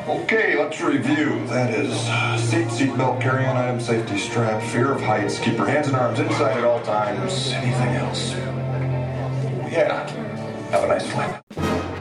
Okay, let's review. That is seat belt, carry-on item, safety strap, fear of heights, keep your hands and arms inside at all times. Anything else? Yeah. Have a nice flight.